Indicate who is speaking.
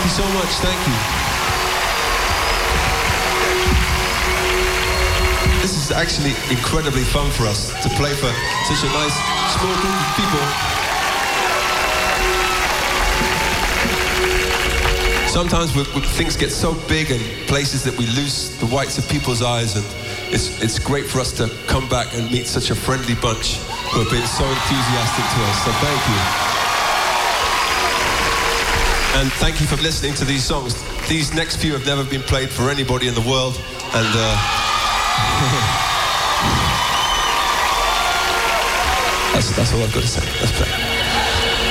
Speaker 1: you so much. Thank you. This is actually incredibly fun for us to play for such a nice small group of people. Sometimes things get so big and places that we lose the whites of people's eyes, and it's great for us to come back and meet such a friendly bunch who have been so enthusiastic to us. So thank you. And thank you for listening to these songs. These next few have never been played for anybody in the world, and that's all I've got to say. Let's play.